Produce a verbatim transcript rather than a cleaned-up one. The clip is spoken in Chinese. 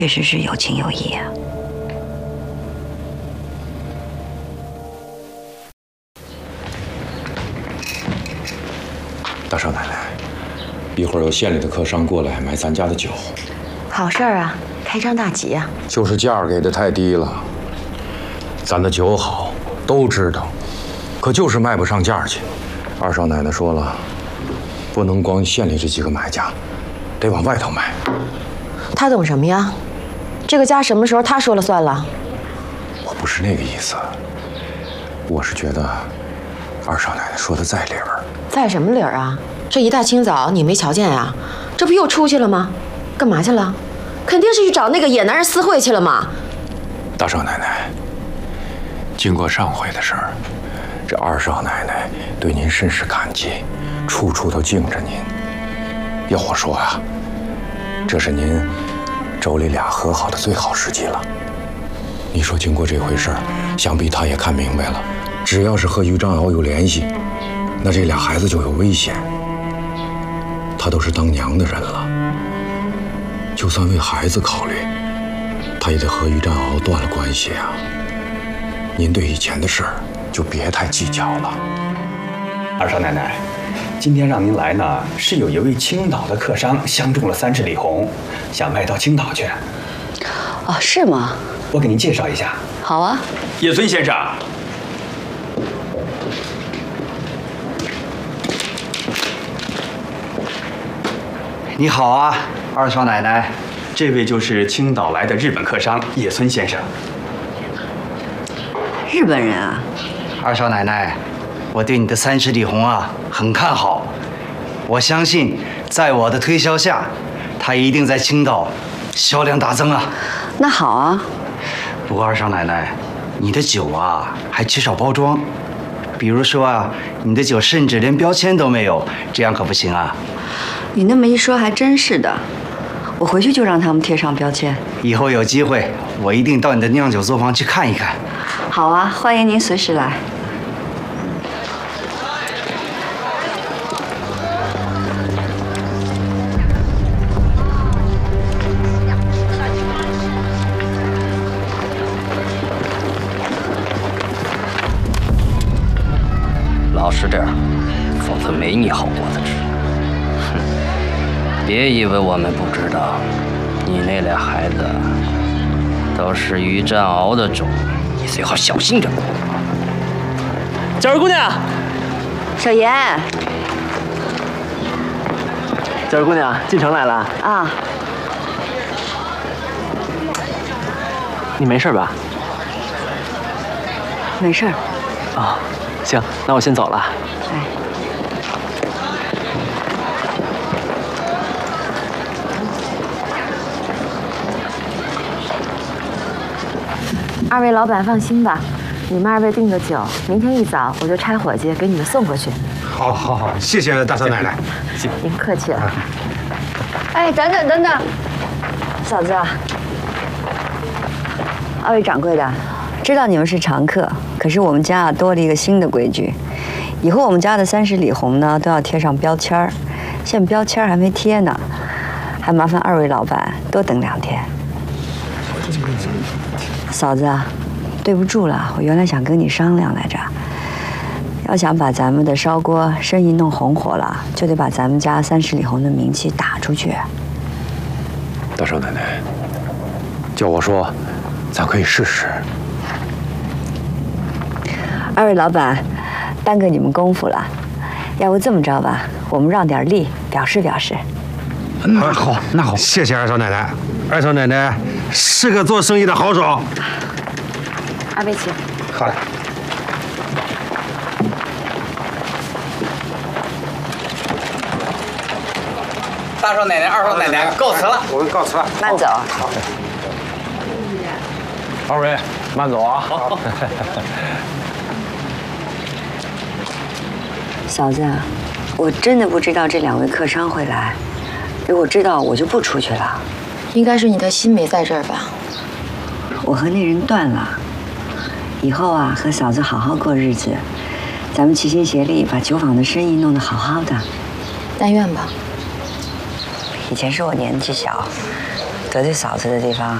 确实是有情有义啊。 大少奶奶，一会儿有县里的客商过来买咱家的酒。 好事儿啊，开张大吉啊！ 就是价儿给的太低了。咱的酒好，都知道，可就是卖不上价去。二少奶奶说了，不能光县里这几个买家，得往外头卖。 他懂什么呀？这个家什么时候他说了算了？ 我不是那个意思，我是觉得二少奶奶说的在理儿。 在什么理儿啊？这一大清早你没瞧见呀？这不又出去了吗？干嘛去了？肯定是去找那个野男人私会去了嘛。 大少奶奶，经过上回的事儿，这二少奶奶对您甚是感激，处处都敬着您。要我说啊，这是您妯娌俩和好的最好时机了。你说经过这回事儿，想必他也看明白了，只要是和于章鳌有联系，那这俩孩子就有危险。他都是当娘的人了，就算为孩子考虑，他也得和于章鳌断了关系啊。您对以前的事儿就别太计较了。 二少奶奶，今天让您来呢，是有一位青岛的客商相中了三十里红，想卖到青岛去。 哦，是吗？ 我给您介绍一下。 好啊， 叶孙先生。 你好啊，二少奶奶。 这位就是青岛来的日本客商叶孙先生。 日本人啊？ 二少奶奶，我对你的三十里红啊很看好，我相信在我的推销下，它一定在青岛销量大增啊。 那好啊。 不过二少奶奶，你的酒啊还缺少包装，比如说啊，你的酒甚至连标签都没有，这样可不行啊。 你那么一说，还真是的。我回去就让他们贴上标签。 以后有机会，我一定到你的酿酒作坊去看一看。 好啊，欢迎您随时来。 老实点儿，否则没你好过的吃。别以为我们不知道，你那俩孩子都是于占鳌的种，你最好小心点。 小二姑娘， 小严， 小二姑娘进城来了啊？ 你没事吧？ 没事。 啊，行，那我先走了。 哎。 二位老板放心吧，你们二位订的酒，明天一早我就差伙计给你们送过去。 好，好，好，谢谢大少奶奶。 您客气了。 哎，等等等等，嫂子，二位掌柜的，知道你们是常客，可是我们家啊多了一个新的规矩，以后我们家的三十里红呢都要贴上标签儿，现在标签还没贴呢，还麻烦二位老板多等两天。嫂子，对不住了，我原来想跟你商量来着。要想把咱们的烧锅生意弄红火了，就得把咱们家三十里红的名气打出去。 大少奶奶，叫我说，咱可以试试。 二位老板，耽搁你们功夫了。要不这么着吧，我们让点利，表示表示。 那好，那好，谢谢二少奶奶。二少奶奶是个做生意的好手。 二位请。 好嘞。 大少奶奶、二少奶奶，告辞了。 我们告辞了。 慢走。 好。 二位慢走啊。好。 嫂子，我真的不知道这两位客商会来，如果知道我就不出去了。 应该是你的心没在这儿吧？ 我和那人断了，以后啊和嫂子好好过日子，咱们齐心协力把酒坊的生意弄得好好的。 但愿吧。 以前是我年纪小， 得罪嫂子的地方。